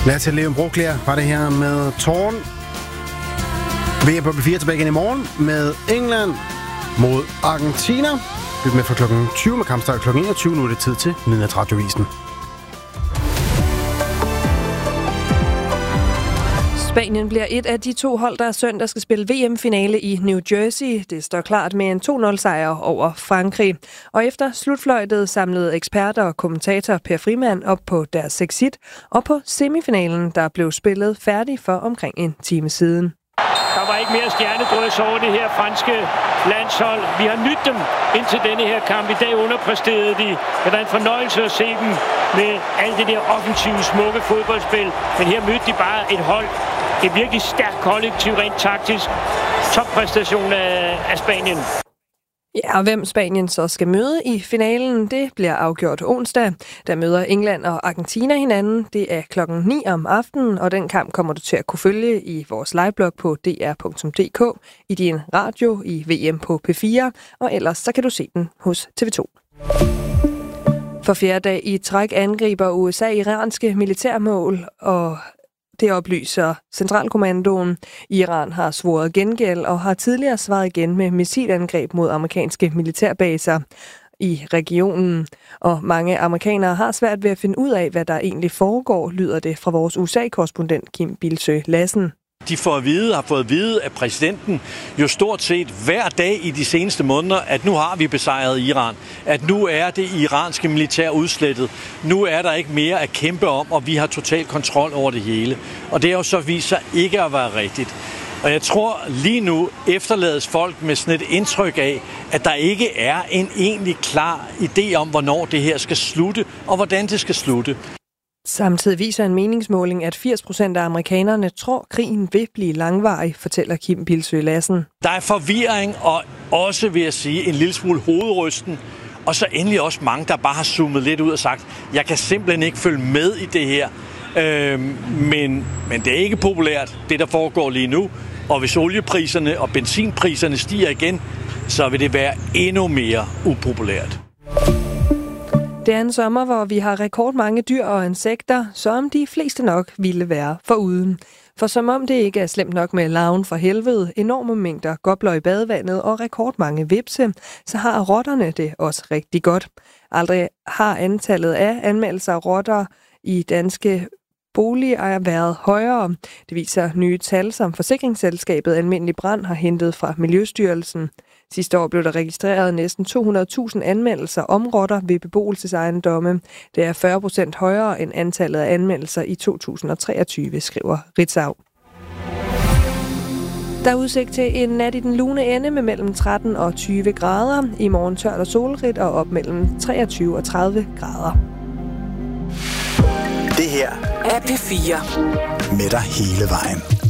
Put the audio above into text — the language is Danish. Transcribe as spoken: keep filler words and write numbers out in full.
Lad os til Leon Broklæder var det her med Tårn. V M på B fire tilbage igen i morgen med England mod Argentina. Lyt med fra klokken tyve med kampstart klokken enogtyve. Nu er det tid til Midnatsradiovisen. Spanien bliver et af de to hold, der søndag skal spille V M-finale i New Jersey. Det står klart med en to nul sejr over Frankrig. Og efter slutfløjtet samlede eksperter og kommentator Per Frimann op på deres exit og på semifinalen, der blev spillet færdig for omkring en time siden. Der var ikke mere stjernedrøs over det her franske landshold. Vi har nydt dem indtil denne her kamp. I dag underpræsterede de. Det var en fornøjelse at se dem med alt det der offensive, smukke fodboldspil. Men her mødte de bare et hold. Et virkelig stærkt kollektiv, rent taktisk. Toppræstation af, af Spanien. Ja, og hvem Spanien så skal møde i finalen, det bliver afgjort onsdag. Der møder England og Argentina hinanden. Det er klokken ni om aftenen, og den kamp kommer du til at kunne følge i vores liveblog på d r punktum d k, i din radio, i V M på P fire, og ellers så kan du se den hos T V to. For fjerde dag i træk angriber U S A iranske militærmål, og det oplyser Centralkommandoen. Iran har svoret gengæld og har tidligere svaret igen med missilangreb mod amerikanske militærbaser i regionen. Og mange amerikanere har svært ved at finde ud af, hvad der egentlig foregår, lyder det fra vores U S A-korrespondent Kim Bilsøe Lassen. De får at vide, har fået at vide af præsidenten jo stort set hver dag i de seneste måneder, at nu har vi besejret Iran. At nu er det iranske militær udslettet. Nu er der ikke mere at kæmpe om, og vi har total kontrol over det hele. Og det er jo så vist sig ikke at være rigtigt. Og jeg tror lige nu efterlades folk med sådan et indtryk af, at der ikke er en egentlig klar idé om, hvornår det her skal slutte, og hvordan det skal slutte. Samtidig viser en meningsmåling, at firs procent af amerikanerne tror, krigen vil blive langvarig, fortæller Kim Bilsøe Lassen. Der er forvirring og også, vil jeg sige, en lille smule hovedrysten. Og så endelig også mange, der bare har zoomet lidt ud og sagt, jeg kan simpelthen ikke følge med i det her. Øhm, men, men det er ikke populært, det der foregår lige nu. Og hvis oliepriserne og benzinpriserne stiger igen, så vil det være endnu mere upopulært. Det er en sommer, hvor vi har rekordmange dyr og insekter, som de fleste nok ville være foruden. For som om det ikke er slemt nok med larven fra helvede, enorme mængder gobler i badevandet og rekordmange hvepse, så har rotterne det også rigtig godt. Aldrig har antallet af anmeldelser af rotter i danske boliger været højere. Det viser nye tal, som forsikringsselskabet Almindelig Brand har hentet fra Miljøstyrelsen. Sidste år blev der registreret næsten to hundrede tusind anmeldelser om rotter ved beboelsesejendomme. Det er fyrre procent højere end antallet af anmeldelser i to tusind og treogtyve, skriver Ritzau. Der er udsigt til en nat i den lune ende med mellem tretten og tyve grader. I morgen tørt og solrigt og op mellem treogtyve og tredive grader. Det her er P fire. Med dig hele vejen.